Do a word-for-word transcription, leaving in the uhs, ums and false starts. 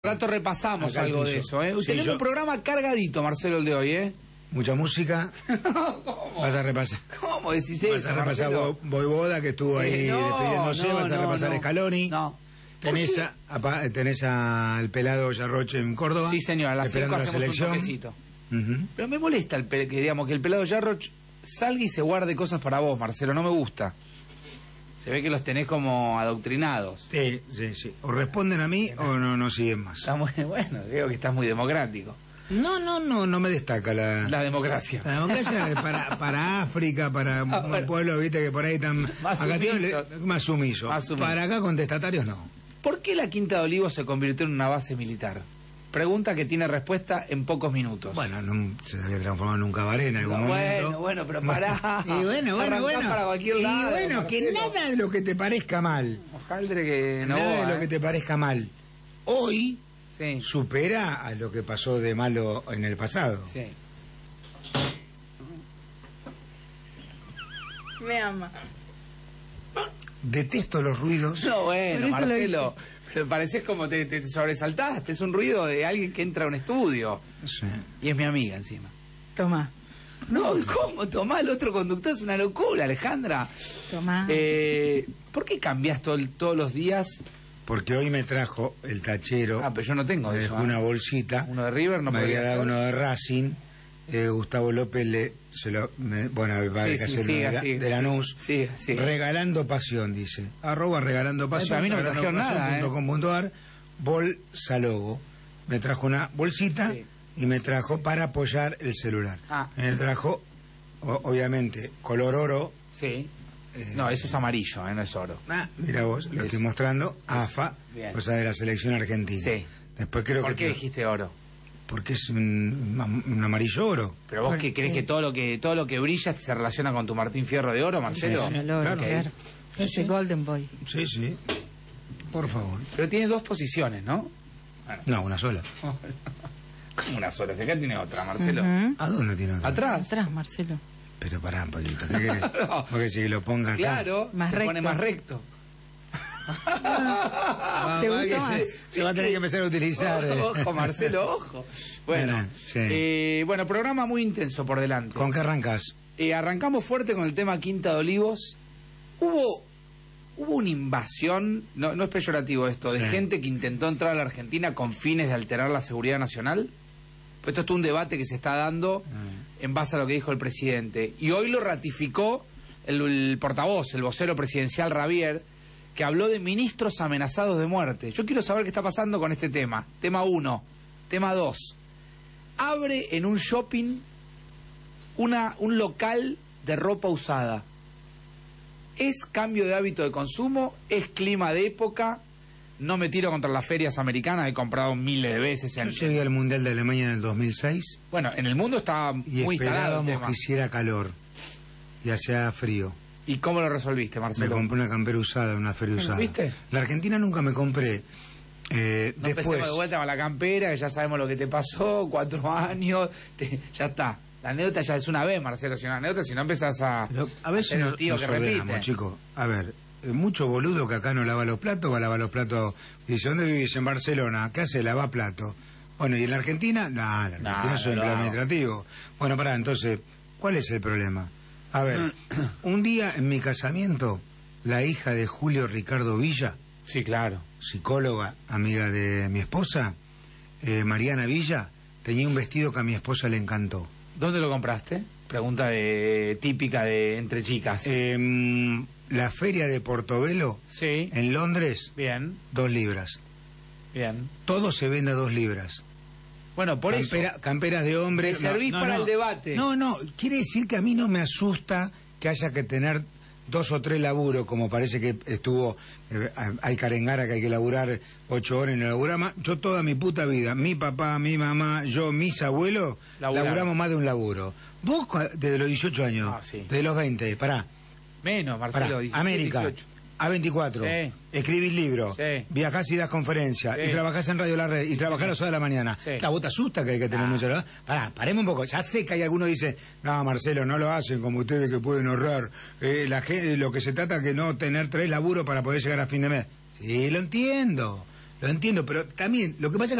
Rato repasamos Acá algo de eso, ¿eh? Sí, Tenemos yo... un programa cargadito, Marcelo, el de hoy, ¿eh? Mucha música. ¿Cómo? Vas a repasar. ¿Cómo decís eso, Vas a repasar Marcelo? Boivoda, que estuvo ahí Eh, no, despidiéndose. no, Vas a no, repasar no. Scaloni. No. Tenés, a, a, tenés al pelado Yarroche en Córdoba. Sí, señor, a las cinco esperando la hacemos un selección. toquecito. Uh-huh. Pero me molesta el pe- que, digamos, que el pelado Jarroch salga y se guarde cosas para vos, Marcelo, no me gusta. Se ve que los tenés como adoctrinados. Sí, sí, sí. O responden a mí o no, no siguen más. Está muy bueno, digo que estás muy democrático. No, no, no, no me destaca la... La democracia. La democracia es para, para África, para Ah, un bueno. pueblo, viste, que por ahí están... Más acá sumiso. tiene- más sumiso. Más sumiso. Para acá contestatarios no. ¿Por qué la Quinta de Olivos se convirtió en una base militar? Pregunta que tiene respuesta en pocos minutos. Bueno, no, se había transformado en un cabaret en algún No, momento. bueno, bueno, pero pará. Y bueno, bueno, Arrancás bueno. para cualquier y lado, bueno, que Marcelo. nada de lo que te parezca mal. Ojaldre que no nada va, de lo ¿eh? que te parezca mal. Hoy Sí, supera a lo que pasó de malo en el pasado. sí. Me ama. Detesto los ruidos. No, Por bueno, eso lo Marcelo, pero pareces como te, te sobresaltaste. Es un ruido de alguien que entra a un estudio. Sí. Y es mi amiga encima. Toma, No, ¿cómo? Tomá, el otro conductor es una locura, Alejandra. toma. Eh, ¿Por qué cambias todo el- todos los días? Porque hoy me trajo el tachero. Ah, pero yo no tengo me de dejó eso. ¿eh? una bolsita. Uno de River no me podría había dado ser. uno de Racing. eh, Gustavo López le se lo me- bueno va a haber Sí, que sí, hacerlo siga, de, la- siga, de Lanús. sí, sí. Regalando pasión, dice. Arroba regalando pasión. a mí no me regalando trajeron nada, pasión punto com punto ar, Bolsalogo. Me trajo una bolsita Sí. y me trajo para apoyar el celular. Ah. Me trajo, o- obviamente, color oro. Sí. eh, No, eso es amarillo, ¿eh? No es oro. Ah, mira vos, lo Es- estoy mostrando. A F A, Bien. o sea, de la selección argentina. Sí. Después creo ¿Por que... qué te- dijiste oro? Porque es un, un amarillo oro. ¿Pero vos qué crees que todo lo que todo lo que brilla se relaciona con tu Martín Fierro de oro, Marcelo? Sí, sí. El oro, claro. claro. Sí, Ese sí. Golden Boy. Sí, sí. Por favor. Pero tiene dos posiciones, ¿no? Bueno, No, una sola. como una sola. Si acá tiene otra, Marcelo. Ujú. ¿A dónde tiene otra? ¿Atrás? Atrás, Marcelo. Pero pará, Pablito, ¿qué querés? No. Porque si lo ponga acá... Claro, Más se recto. pone más recto. va, ¿Te va, gusta que más? se, se va a tener que empezar a utilizar... eh. Ojo, Marcelo, ojo. Bueno, Bueno, sí. eh, bueno, programa muy intenso por delante. ¿Con qué arrancás? Eh, arrancamos fuerte con el tema Quinta de Olivos. Hubo hubo una invasión, no, no es peyorativo esto, de Sí. gente que intentó entrar a la Argentina con fines de alterar la seguridad nacional. Pues esto es todo un debate que se está dando Mm. en base a lo que dijo el presidente. Y hoy lo ratificó el, el portavoz, el vocero presidencial Ravier, que habló de ministros amenazados de muerte. Yo quiero saber qué está pasando con este tema. Tema uno. Tema dos. Abre en un shopping una, un local de ropa usada. ¿Es cambio de hábito de consumo? ¿Es clima de época? No me tiro contra las ferias americanas, he comprado miles de veces. En... Yo llegué al Mundial de Alemania en el dos mil seis Bueno, en el mundo estaba y muy instalado el esperábamos tema. que hiciera calor y hacía frío. ¿Y cómo lo resolviste, Me Marcelo? compré una campera usada, una feria Bueno, usada. ¿viste? La Argentina nunca me compré. Eh, No después, empecemos de vuelta con la campera, que ya sabemos lo que te pasó, cuatro años, te- ya está. La anécdota ya es una vez, Marcelo, si una anécdota, si no empezás a... pero a veces ser el nos, tío nos que ordenamos, repite. chicos. A ver, eh, mucho boludo que acá no lava los platos, va a lavar los platos. Y dice, ¿dónde vivís? En Barcelona. ¿Qué hace? Lava platos. Bueno, ¿y en la Argentina? No, en la Argentina No, es no un lo empleo hago. administrativo. Bueno, pará, entonces, ¿cuál es el problema? A ver, un día en mi casamiento, la hija de Julio Ricardo Villa, Sí, claro. psicóloga, amiga de mi esposa, eh, Mariana Villa, tenía un vestido que a mi esposa le encantó. ¿Dónde lo compraste? Pregunta de típica de entre chicas. Em, la feria de Portobelo, sí, en Londres, bien, dos libras. bien. Todo se vende a dos libras. Bueno, por Campera- eso... Camperas de hombre. Me servís para el debate. No, no, quiere decir que a mí no me asusta que haya que tener dos o tres laburos, como parece que estuvo, eh, hay carengara que hay que laburar ocho horas en el laburama. Yo toda mi puta vida, mi papá, mi mamá, yo, mis abuelos, Laburaron. laburamos más de un laburo. Vos, cua- desde los dieciocho años, Ah, sí. desde los veinte, pará, Menos, Marcelo, pará, diecisiete, América, dieciocho. A veinticuatro, Sí. escribís libros, Sí. viajás y das conferencias, Sí. y trabajás en Radio La Red, y Sí, trabajás a señor. las horas de la mañana. Sí. Claro, vos te asusta que hay que tener Ah. mucha edad. Pará, paremos un poco. Ya sé que hay algunos que dicen, no, Marcelo, no lo hacen como ustedes que pueden ahorrar. Eh, la gente, lo que se trata es que no tener tres laburos para poder llegar a fin de mes. Sí, lo entiendo. lo entiendo, pero también lo que pasa es que